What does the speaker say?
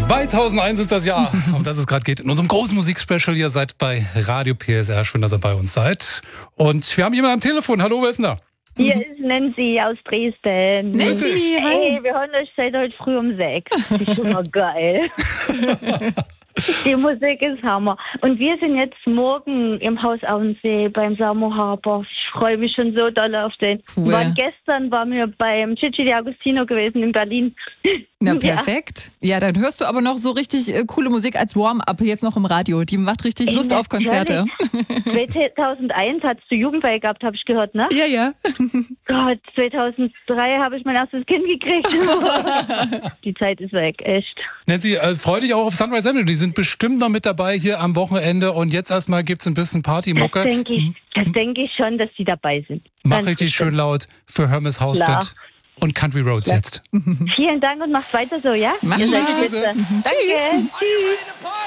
2001 ist das Jahr, um das es gerade geht. In unserem großen Musikspecial. Ihr seid bei Radio PSR. Schön, dass ihr bei uns seid. Und wir haben jemanden am Telefon. Hallo, wer ist denn da? Hier ist Nancy aus Dresden. Nancy, hi. Hey, wir hören euch seit heute früh um 6. Das ist schon mal geil. Die Musik ist Hammer. Und wir sind jetzt morgen im Haus Auensee beim Samo Harbor. Ich freue mich schon so doll auf den. Cool. Gestern waren wir beim Gigi D'Agostino gewesen in Berlin. Na, perfekt. Ja, dann hörst du aber noch so richtig coole Musik als Warm-up jetzt noch im Radio. Die macht richtig Lust auf Konzerte. 2001 hattest du Jugendweihe gehabt, habe ich gehört, ne? Ja, ja. Gott, 2003 habe ich mein erstes Kind gekriegt. Die Zeit ist weg, echt. Nancy, freu dich auch auf Sunrise Avenue. Die sind bestimmt noch mit dabei hier am Wochenende. Und jetzt erstmal gibt's ein bisschen Partymucke. Das denke ich schon, dass die dabei sind. Mach Ganz richtig bestimmt. schön laut für Hermes Hausband und Country Roads jetzt. Vielen Dank und macht weiter so, ja? Mach Ihr seid mal. die Spitze. Danke. Tschüss.